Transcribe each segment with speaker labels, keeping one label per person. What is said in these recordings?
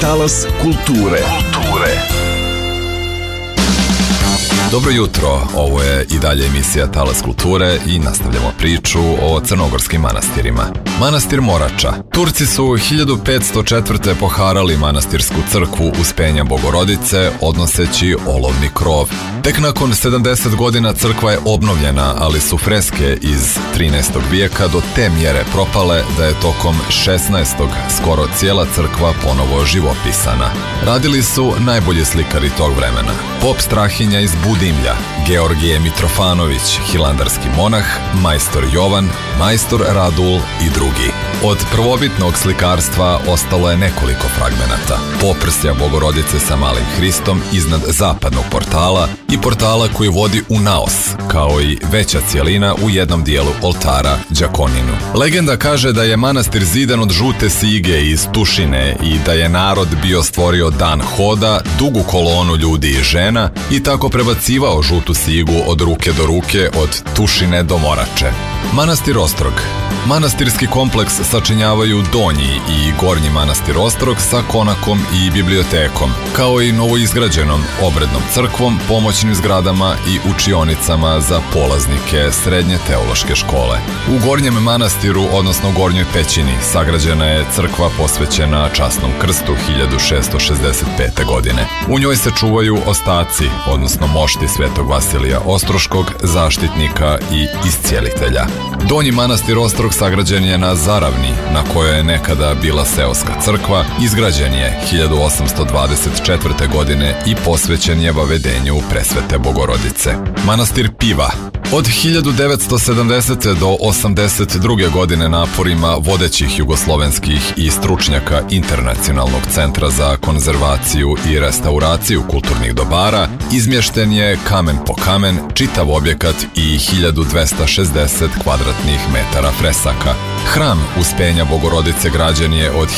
Speaker 1: Talas kulture.
Speaker 2: Dobro jutro, ovo je i dalje emisija Talas kulture i nastavljamo priču o crnogorskim manastirima. Manastir Morača. Turci su 1504. poharali manastirsku crkvu Uspenja Bogorodice, odnoseći olovni krov. Tek nakon 70 godina crkva je obnovljena, ali su freske iz 13. vijeka do te mjere propale da je tokom 16. skoro cijela crkva ponovo živopisana. Radili su najbolji slikari tog vremena. Pop Strahinja iz Budimlja, Georgije Mitrofanović, hilandarski monah, majstor Jovan, majstor Radul i drugi. Od prvobitnog slikarstva ostalo je nekoliko fragmenata. Poprsja Bogorodice sa malim Hristom iznad zapadnog portala i portala koji vodi u naos, kao i veća cijelina u jednom dijelu oltara Đakoninu. Legenda kaže da je manastir zidan od žute sige iz Tušine i da je narod bio stvorio dan hoda, dugu kolonu ljudi i žena i tako prebacivao žutu sigu od ruke do ruke, od Tušine do Morače. Manastir Ostrog. Manastirski kompleks sačinjavaju donji i gornji manastir Ostrog sa konakom i bibliotekom, kao i novoizgrađenom obrednom crkvom, pomoćnim zgradama i učionicama za polaznike srednje teološke škole. U gornjem manastiru, odnosno gornjoj pećini, sagrađena je crkva posvećena časnom krstu 1665. godine. U njoj se čuvaju ostaci, odnosno mošti svetog Vasilija Ostroškog, zaštitnika i iscijelitelja. Donji manastir Ostrog sagrađen je na Zaravni, na kojoj je nekada bila seoska crkva, izgrađen je 1824. godine i posvećen je vavedenju Presvete Bogorodice. Manastir Piva. Od 1970. do 82. godine naporima vodećih jugoslovenskih i stručnjaka Internacionalnog centra za konzervaciju i restauraciju kulturnih dobara izmješten je kamen po kamen čitav objekat i 1260 kvadratnih metara fresaka. Hram Uspenja Bogorodice građen je od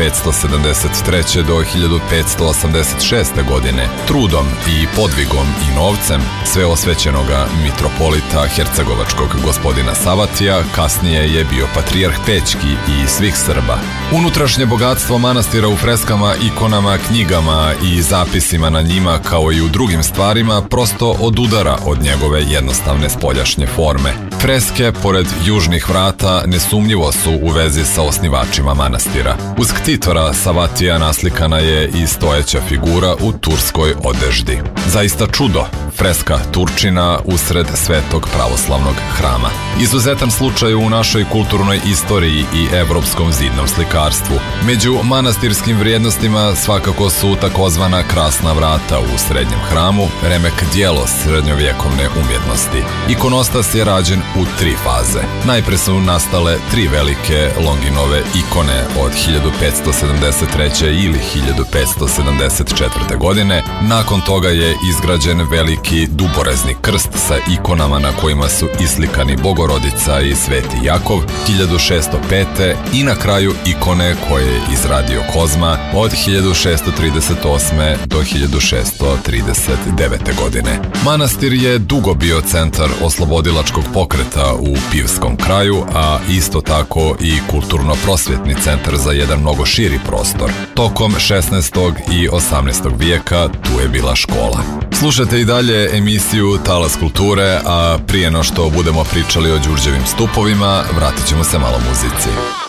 Speaker 2: 1573. do 1586. godine trudom i podvigom i novcem sveosvećenoga mitropolita hercegovačkog gospodina Savatija, kasnije je bio patrijarh Pećki i svih Srba. Unutrašnje bogatstvo manastira u freskama, ikonama, knjigama i zapisima na njima, kao i u drugim stvarima, prosto odudara od njegove jednostavne spoljašnje forme. Freske, pored južnih vrata, nesumnjivo su u vezi sa osnivačima manastira. Uz ktitora Savatija naslikana je i stojeća figura u turskoj odeždi. Zaista čudo, freska Turčina usred svetog pravoslavnog hrama. Izuzetan slučaj u našoj kulturnoj istoriji i evropskom zidnom slikarstvu. Među manastirskim vrijednostima svakako su takozvana krasna vrata u srednjem hramu, remek djelo srednjovjekovne umjetnosti. Ikonostas je rađen u 3 faze. Najpre su nastale 3 velike Longinove ikone od 1573. ili 1574. godine. Nakon toga je izgrađen veliki duborezni krst sa ikonama na kojima su islikani Bogorodica i Sveti Jakov 1605. i na kraju ikone koje je izradio Kozma od 1638. do 1639. godine. Manastir je dugo bio centar oslobodilačkog pokreta u Pivskom kraju, a isto tako i kulturno-prosvjetni centar za jedan mnogo širi prostor. Tokom 16. i 18. vijeka tu je bila škola. Slušajte i dalje emisiju Talas kulture, a prije no što budemo pričali o Đurđevim stupovima, vratit ćemo se malo muzici.